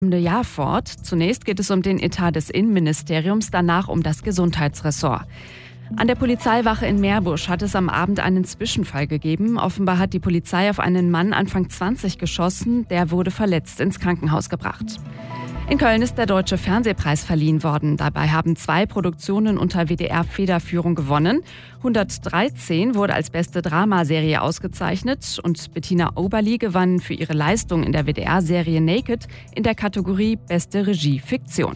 Jahr fort. Zunächst geht es um den Etat des Innenministeriums, danach um das Gesundheitsressort. An der Polizeiwache in Meerbusch hat es am Abend einen Zwischenfall gegeben. Offenbar hat die Polizei auf einen Mann Anfang 20 geschossen. Der wurde verletzt ins Krankenhaus gebracht. In Köln ist der Deutsche Fernsehpreis verliehen worden. Dabei haben 2 Produktionen unter WDR-Federführung gewonnen. 113 wurde als beste Dramaserie ausgezeichnet und Bettina Oberli gewann für ihre Leistung in der WDR-Serie Naked in der Kategorie Beste Regie Fiktion.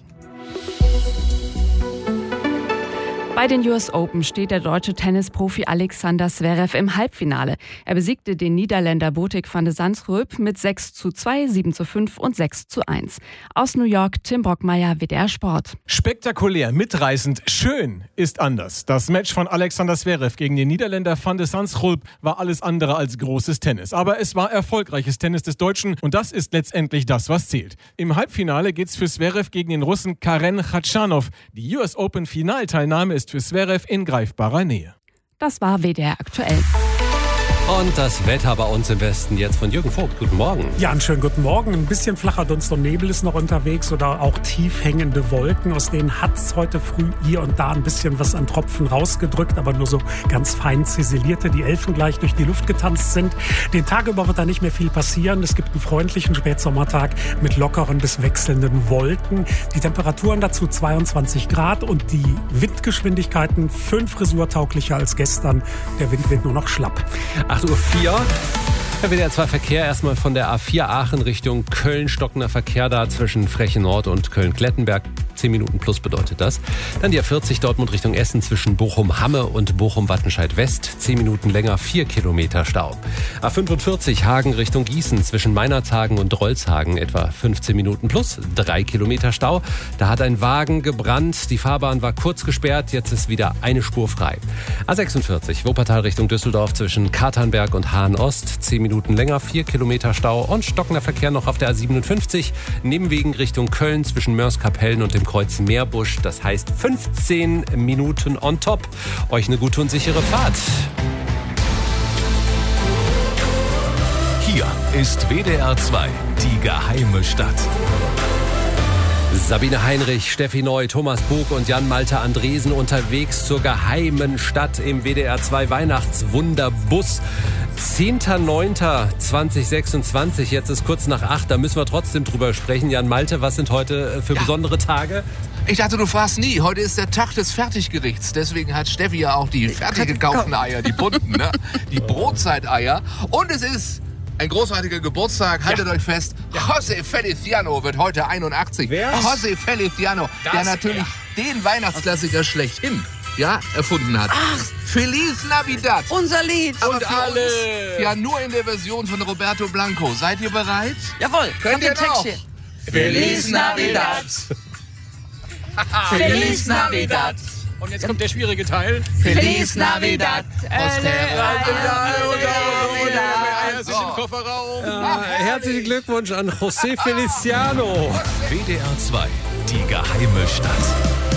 Bei den US Open steht der deutsche Tennisprofi Alexander Zverev im Halbfinale. Er besiegte den Niederländer Botic van de Zandschulp mit 6:2, 7:5 und 6:1. Aus New York, Tim Brockmeier, WDR Sport. Spektakulär, mitreißend, schön ist anders. Das Match von Alexander Zverev gegen den Niederländer van de Zandschulp war alles andere als großes Tennis. Aber es war erfolgreiches Tennis des Deutschen und das ist letztendlich das, was zählt. Im Halbfinale geht's für Zverev gegen den Russen Karen Khachanov. Die US Open Finalteilnahme ist für Zverev in greifbarer Nähe. Das war WDR aktuell. Und das Wetter bei uns im Westen jetzt von Jürgen Vogt. Guten Morgen. Ja, einen schönen guten Morgen. Ein bisschen flacher Dunst und Nebel ist noch unterwegs oder auch tief hängende Wolken. Aus denen hat es heute früh hier und da ein bisschen was an Tropfen rausgedrückt, aber nur so ganz fein ziselierte, die Elfen gleich durch die Luft getanzt sind. Den Tag über wird da nicht mehr viel passieren. Es gibt einen freundlichen Spätsommertag mit lockeren bis wechselnden Wolken. Die Temperaturen dazu 22 Grad und die Windgeschwindigkeiten 5 frisurtauglicher als gestern. Der Wind wird nur noch schlapp. 8:04 Uhr. Der WDR 2 Verkehr erstmal von der A4 Aachen Richtung Köln. Stockender Verkehr da zwischen Frechen Nord und Köln-Klettenberg. 10 Minuten plus bedeutet das. Dann die A40 Dortmund Richtung Essen zwischen Bochum-Hamme und Bochum-Wattenscheid-West. 10 Minuten länger, 4 Kilometer Stau. A45 Hagen Richtung Gießen zwischen Meinerzhagen und Rolzhagen etwa 15 Minuten plus 3 Kilometer Stau. Da hat ein Wagen gebrannt. Die Fahrbahn war kurz gesperrt. Jetzt ist wieder eine Spur frei. A46 Wuppertal Richtung Düsseldorf zwischen Katernberg und Hahn-Ost. 10 Minuten länger, 4 Kilometer Stau und stockender Verkehr noch auf der A57. Nebenwegen Richtung Köln zwischen Mörs-Kapellen und dem Kreuz Meerbusch. Das heißt 15 Minuten on top. Euch eine gute und sichere Fahrt. Hier ist WDR 2, die geheime Stadt. Sabine Heinrich, Steffi Neu, Thomas Bug und Jan-Malte Andresen unterwegs zur geheimen Stadt im WDR 2 Weihnachtswunderbus. 10.09.2026, jetzt ist kurz nach 8, da müssen wir trotzdem drüber sprechen. Jan-Malte, was sind heute für besondere Tage? Ich dachte, du fragst nie. Heute ist der Tag des Fertiggerichts. Deswegen hat Steffi ja auch die fertig gekauften Eier, die bunten, ne? Die Brotzeiteier. Und es ist ein großartiger Geburtstag. Haltet euch fest. José Feliciano wird heute 81. Wer? José Feliciano, der natürlich den Weihnachtsklassiker schlechthin erfunden hat. Ach, Feliz Navidad. unser Lied. Aber Und für alle. uns ja nur in der Version von Roberto Blanco. Seid ihr bereit? Jawohl, Könnt ihr den Text noch? hier. Feliz Navidad. Feliz Navidad. Und jetzt kommt der schwierige Teil. Feliz Navidad. Im Kofferraum. Herzlichen Glückwunsch an José Feliciano. WDR 2, die geheime Stadt.